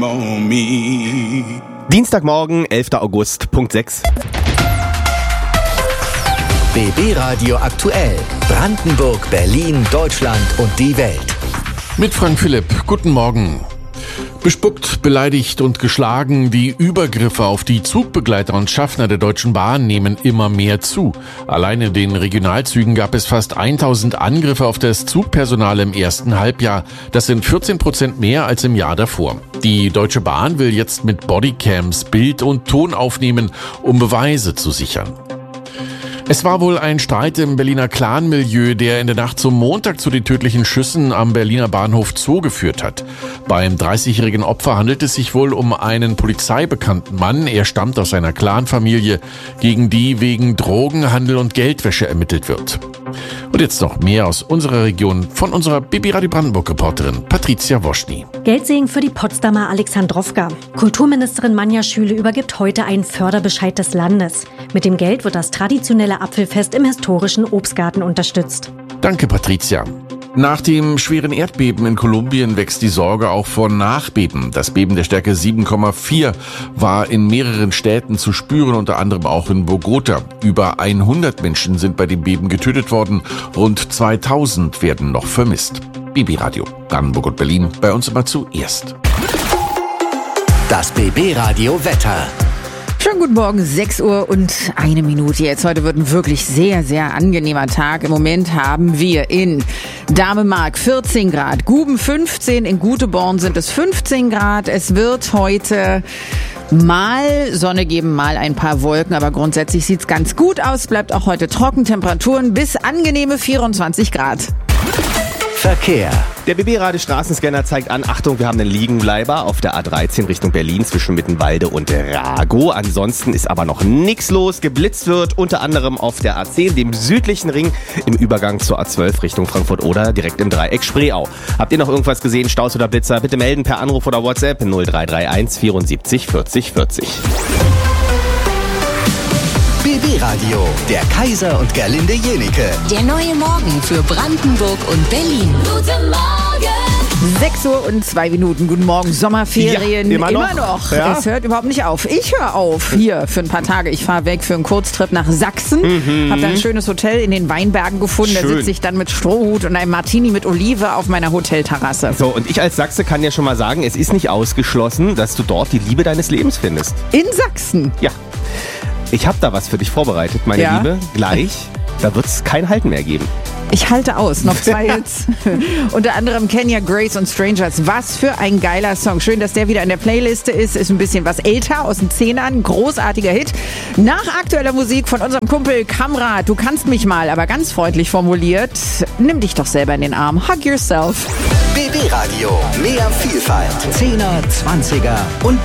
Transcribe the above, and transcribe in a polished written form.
shame on me. Dienstagmorgen, 11. August, Punkt 6. BB Radio aktuell. Brandenburg, Berlin, Deutschland und die Welt. Mit Frank Philipp. Guten Morgen. Bespuckt, beleidigt und geschlagen, die Übergriffe auf die Zugbegleiter und Schaffner der Deutschen Bahn nehmen immer mehr zu. Allein in den Regionalzügen gab es fast 1000 Angriffe auf das Zugpersonal im ersten Halbjahr. Das sind 14% mehr als im Jahr davor. Die Deutsche Bahn will jetzt mit Bodycams Bild und Ton aufnehmen, um Beweise zu sichern. Es war wohl ein Streit im Berliner Clan-Milieu, der in der Nacht zum Montag zu den tödlichen Schüssen am Berliner Bahnhof Zoo geführt hat. Beim 30-jährigen Opfer handelt es sich wohl um einen polizeibekannten Mann. Er stammt aus einer Clan-Familie, gegen die wegen Drogenhandel und Geldwäsche ermittelt wird. Und jetzt noch mehr aus unserer Region von unserer BB Radio Brandenburg-Reporterin Patricia Woschny. Geldsegen für die Potsdamer Alexandrowka. Kulturministerin Manja Schüle übergibt heute einen Förderbescheid des Landes. Mit dem Geld wird das traditionelle Apfelfest im historischen Obstgarten unterstützt. Danke, Patricia. Nach dem schweren Erdbeben in Kolumbien wächst die Sorge auch vor Nachbeben. Das Beben der Stärke 7,4 war in mehreren Städten zu spüren, unter anderem auch in Bogota. Über 100 Menschen sind bei dem Beben getötet worden. Rund 2000 werden noch vermisst. BB Radio, Brandenburg und Berlin, bei uns immer zuerst. Das BB Radio Wetter. Schönen guten Morgen, 6 Uhr und 1 Minute jetzt. Heute wird ein wirklich sehr, sehr angenehmer Tag. Im Moment haben wir in Damemark 14 Grad, Guben 15, in Guteborn sind es 15 Grad. Es wird heute mal Sonne geben, mal ein paar Wolken, aber grundsätzlich sieht's ganz gut aus. Bleibt auch heute trocken, Temperaturen bis angenehme 24 Grad. Verkehr. Der BB-Radio Straßenscanner zeigt an, Achtung, wir haben einen Liegenbleiber auf der A13 Richtung Berlin zwischen Mittenwalde und Ragow. Ansonsten ist aber noch nichts los. Geblitzt wird unter anderem auf der A10, dem südlichen Ring, im Übergang zur A12 Richtung Frankfurt-Oder, direkt im Dreieck Spreeau. Habt ihr noch irgendwas gesehen, Staus oder Blitzer? Bitte melden per Anruf oder WhatsApp 0331 74 40 40. BB Radio, der Kaiser und Gerlinde Jenike. Der neue Morgen für Brandenburg und Berlin. Guten Morgen! 6 Uhr und 2 Minuten. Guten Morgen, Sommerferien. Ja, immer noch. Ja. Es hört überhaupt nicht auf. Ich höre auf hier für ein paar Tage. Ich fahre weg für einen Kurztrip nach Sachsen. Habe da ein schönes Hotel in den Weinbergen gefunden. Schön. Da sitze ich dann mit Strohhut und einem Martini mit Olive auf meiner Hotelterrasse. So, und ich als Sachse kann ja schon mal sagen, es ist nicht ausgeschlossen, dass du dort die Liebe deines Lebens findest. In Sachsen? Ja. Ich habe da was für dich vorbereitet, meine Liebe. Gleich, da wird es kein Halten mehr geben. Ich halte aus. Noch 2 Hits. Unter anderem Kenya Grace und Strangers. Was für ein geiler Song. Schön, dass der wieder in der Playliste ist. Ist ein bisschen was älter, aus den 10ern. Großartiger Hit. Nach aktueller Musik von unserem Kumpel Kamrat. Du kannst mich mal, aber ganz freundlich formuliert. Nimm dich doch selber in den Arm. Hug yourself. BB Radio, mehr Vielfalt. 10er, 20er und